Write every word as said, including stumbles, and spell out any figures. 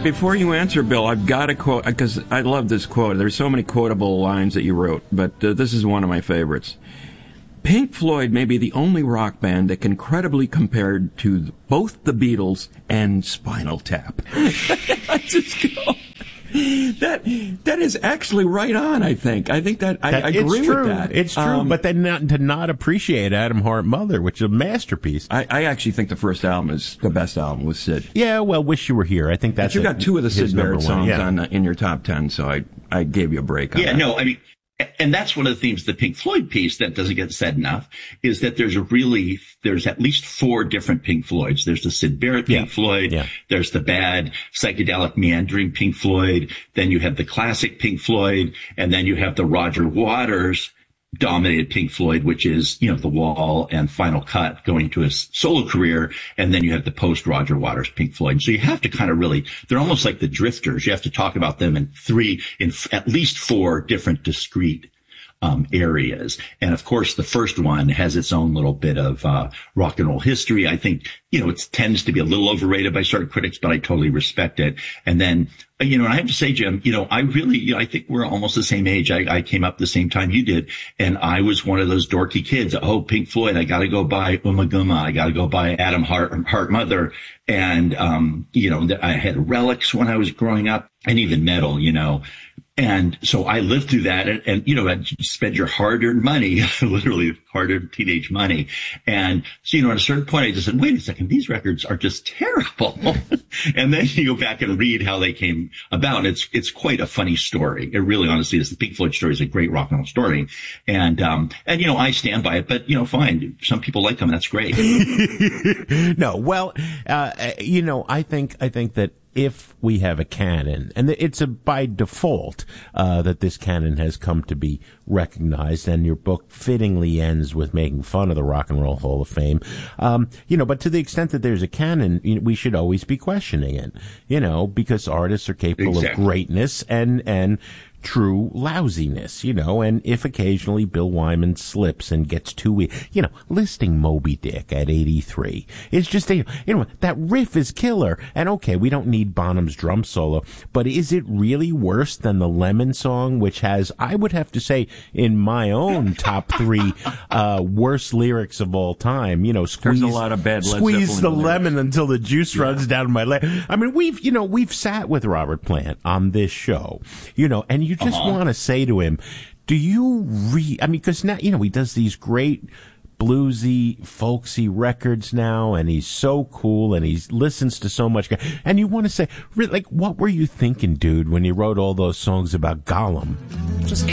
before you answer, Bill, I've got to quote, because I love this quote. There's so many quotable lines that you wrote, but uh, this is one of my favorites. Pink Floyd may be the only rock band that can credibly compare to both the Beatles and Spinal Tap. I just go... That that is actually right on. I think. I think that I, that, I agree it's true. with that. It's true, um, but then not, to not appreciate Atom Heart Mother, which is a masterpiece. I, I actually think the first album is the best album with Sid. Yeah, well, Wish You Were Here. I think that's. But you got two of the Sid Barrett songs yeah. on uh, in your top ten, so I I gave you a break on yeah, that. no, I mean. And that's one of the themes, the Pink Floyd piece that doesn't get said enough, is that there's a really, there's at least four different Pink Floyds. There's the Sid Barrett Pink yeah. Floyd. Yeah. There's the bad, psychedelic, meandering Pink Floyd. Then you have the classic Pink Floyd. And then you have the Roger Waters dominated Pink Floyd, which is, you know, The Wall and Final Cut going to his solo career. And then you have the post Roger Waters Pink Floyd. So you have to kind of really, they're almost like the Drifters. You have to talk about them in three, in f- at least four different discrete Um, areas. And of course, the first one has its own little bit of uh, rock and roll history. I think, you know, it tends to be a little overrated by certain critics, but I totally respect it. And then, you know, and I have to say, Jim, you know, I really, you know, I think we're almost the same age. I, I came up the same time you did. And I was one of those dorky kids. Oh, Pink Floyd, I got to go buy Uma Guma. I got to go buy Atom Heart, Heart Mother. And, um, you know, I had Relics when I was growing up and even metal, you know. And so I lived through that and, and you know, you spend your hard-earned money, literally hard-earned teenage money. And so, you know, at a certain point, I just said, wait a second, these records are just terrible. And then you go back and read how they came about. And it's, it's quite a funny story. It really honestly is. The Pink Floyd story is a great rock and roll story. And, um, and, you know, I stand by it, but, you know, fine. Some people like them. That's great. No, well, uh, you know, I think, I think that if we have a canon, and it's a by default uh, that this canon has come to be recognized, and your book fittingly ends with making fun of the Rock and Roll Hall of Fame, um, you know, but to the extent that there's a canon, you know, we should always be questioning it, you know, because artists are capable exactly. of greatness and, and true lousiness, you know, and if occasionally Bill Wyman slips and gets too weak, you know, listing Moby Dick at eighty-three, it's just, you know, that riff is killer, and okay, we don't need Bonham's drum solo, but is it really worse than the Lemon song, which has, I would have to say, in my own top three, uh, worst lyrics of all time, you know, squeeze, There's a lot of bad Led squeeze the Zeppelin lemon until the juice yeah. runs down my leg. I mean, we've, you know, we've sat with Robert Plant on this show, you know, and you just uh-huh. want to say to him, do you re, I mean, cause now, you know, he does these great bluesy, folksy records now, and he's so cool, and he listens to so much, and you want to say, like, what were you thinking, dude, when you wrote all those songs about Gollum? Just